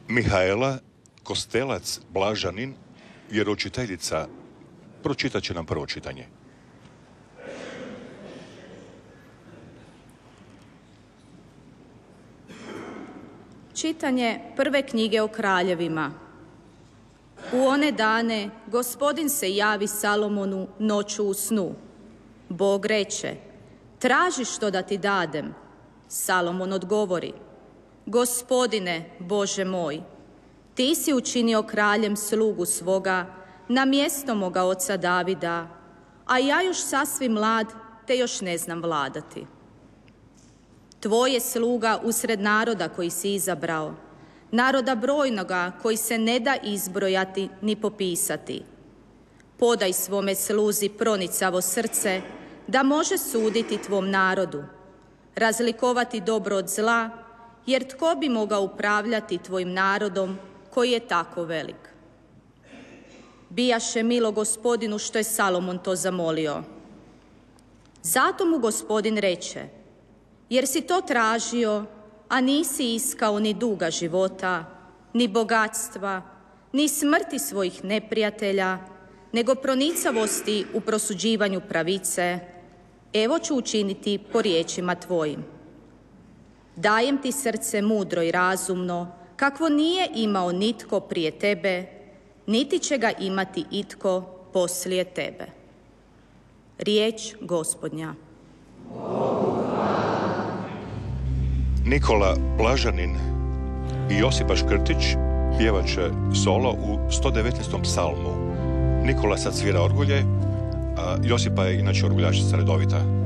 Mihaela Kostelac Blažanin, vjeroučiteljica, pročitat će nam prvo čitanje. Čitanje prve knjige o kraljevima. U one dane Gospodin se javi Salomonu noću u snu. Bog reče: traži što da ti dadem. Salomon odgovori: Gospodine, Bože moj, ti si učinio kraljem slugu svoga na mjesto moga oca Davida, a ja još sasvim mlad, te još ne znam vladati. Tvoj je sluga usred naroda koji si izabrao, naroda brojnoga koji se ne da izbrojati ni popisati. Podaj svome sluzi pronicavo srce, da može suditi tvom narodu, razlikovati dobro od zla, jer tko bi mogao upravljati tvojim narodom koji je tako velik? Bijaše milo Gospodinu što je Salomon to zamolio. Zato mu Gospodin reče: jer si to tražio, a nisi iskao ni duga života, ni bogatstva, ni smrti svojih neprijatelja, nego pronicavosti u prosuđivanju pravice, evo ću učiniti po riječima tvojim. Dajem ti srce mudro i razumno, kakvo nije imao nitko prije tebe, niti će ga imati itko poslije tebe. Riječ Gospodnja. Nikola Blažanin i Josipa Škrtić pjevat će solo u 119. psalmu. Nikola sad svira orgulje, a Josipa je inače orguljačica redovita.